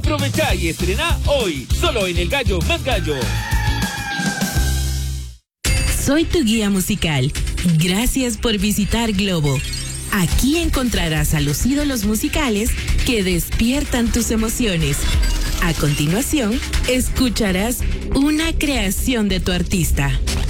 Aprovecha y estrena hoy, solo en El Gallo Más Gallo. Soy tu guía musical. Gracias por visitar Globo. Aquí encontrarás a los ídolos musicales que despiertan tus emociones. A continuación, escucharás una creación de tu artista.